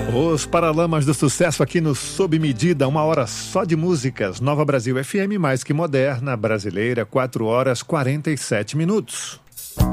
Os Paralamas do Sucesso aqui no Sob Medida, 1 hora só de músicas. Nova Brasil FM, mais que moderna, brasileira, 4 horas 47 minutos.